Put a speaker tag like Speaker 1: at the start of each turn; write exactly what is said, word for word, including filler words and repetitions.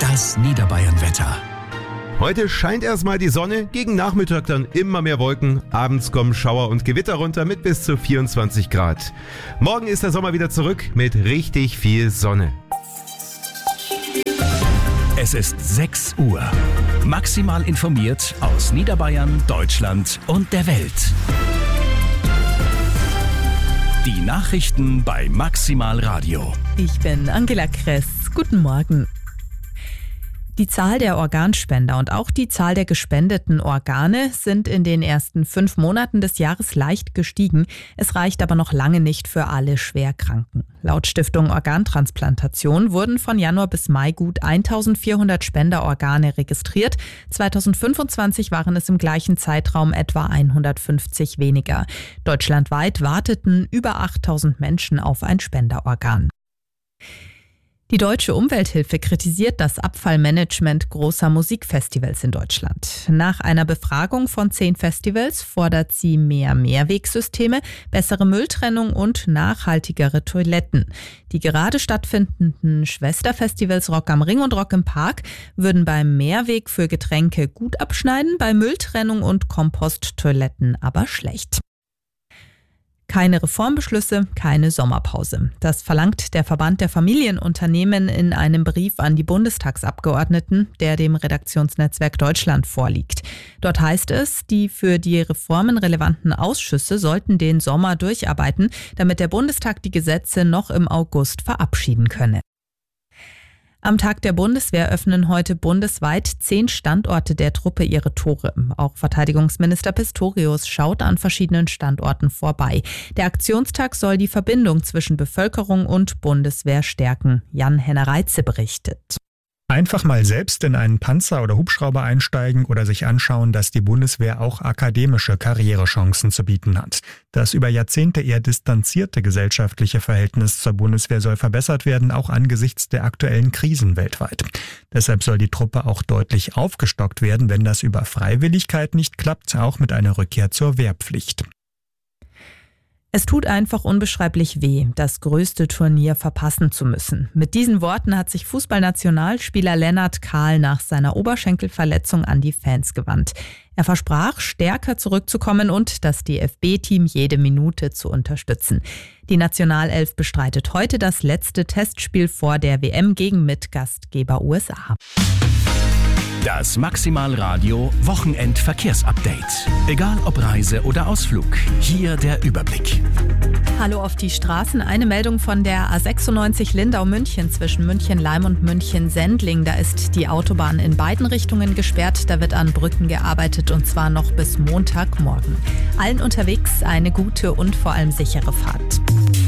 Speaker 1: Das Niederbayern-Wetter.
Speaker 2: Heute scheint erstmal die Sonne, gegen Nachmittag dann immer mehr Wolken, abends kommen Schauer und Gewitter runter mit bis zu vierundzwanzig Grad. Morgen ist der Sommer wieder zurück mit richtig viel Sonne.
Speaker 1: Es ist sechs Uhr. Maximal informiert aus Niederbayern, Deutschland und der Welt. Die Nachrichten bei Maximal Radio.
Speaker 3: Ich bin Angela Kress. Guten Morgen. Die Zahl der Organspender und auch die Zahl der gespendeten Organe sind in den ersten fünf Monaten des Jahres leicht gestiegen. Es reicht aber noch lange nicht für alle Schwerkranken. Laut Stiftung Organtransplantation wurden von Januar bis Mai gut eintausendvierhundert Spenderorgane registriert. zweitausendfünfundzwanzig waren es im gleichen Zeitraum etwa hundertfünfzig weniger. Deutschlandweit warteten über achttausend Menschen auf ein Spenderorgan. Die Deutsche Umwelthilfe kritisiert das Abfallmanagement großer Musikfestivals in Deutschland. Nach einer Befragung von zehn Festivals fordert sie mehr Mehrwegsysteme, bessere Mülltrennung und nachhaltigere Toiletten. Die gerade stattfindenden Schwesterfestivals Rock am Ring und Rock im Park würden beim Mehrweg für Getränke gut abschneiden, bei Mülltrennung und Komposttoiletten aber schlecht. Keine Reformbeschlüsse, keine Sommerpause. Das verlangt der Verband der Familienunternehmen in einem Brief an die Bundestagsabgeordneten, der dem Redaktionsnetzwerk Deutschland vorliegt. Dort heißt es, die für die Reformen relevanten Ausschüsse sollten den Sommer durcharbeiten, damit der Bundestag die Gesetze noch im August verabschieden könne. Am Tag der Bundeswehr öffnen heute bundesweit zehn Standorte der Truppe ihre Tore. Auch Verteidigungsminister Pistorius schaut an verschiedenen Standorten vorbei. Der Aktionstag soll die Verbindung zwischen Bevölkerung und Bundeswehr stärken. Jan-Henner Reitze berichtet.
Speaker 4: Einfach mal selbst in einen Panzer oder Hubschrauber einsteigen oder sich anschauen, dass die Bundeswehr auch akademische Karrierechancen zu bieten hat. Das über Jahrzehnte eher distanzierte gesellschaftliche Verhältnis zur Bundeswehr soll verbessert werden, auch angesichts der aktuellen Krisen weltweit. Deshalb soll die Truppe auch deutlich aufgestockt werden, wenn das über Freiwilligkeit nicht klappt, auch mit einer Rückkehr zur Wehrpflicht.
Speaker 3: Es tut einfach unbeschreiblich weh, das größte Turnier verpassen zu müssen. Mit diesen Worten hat sich Fußballnationalspieler Lennart Kahl nach seiner Oberschenkelverletzung an die Fans gewandt. Er versprach, stärker zurückzukommen und das D F B-Team jede Minute zu unterstützen. Die Nationalelf bestreitet heute das letzte Testspiel vor der W M gegen Mitgastgeber U S A.
Speaker 1: Das Maximal Radio Wochenendverkehrsupdate. Egal ob Reise oder Ausflug, hier der Überblick.
Speaker 3: Hallo auf die Straßen. Eine Meldung von der A sechsundneunzig Lindau-München zwischen München-Leim und München-Sendling. Da ist die Autobahn in beiden Richtungen gesperrt. Da wird an Brücken gearbeitet und zwar noch bis Montagmorgen. Allen unterwegs eine gute und vor allem sichere Fahrt.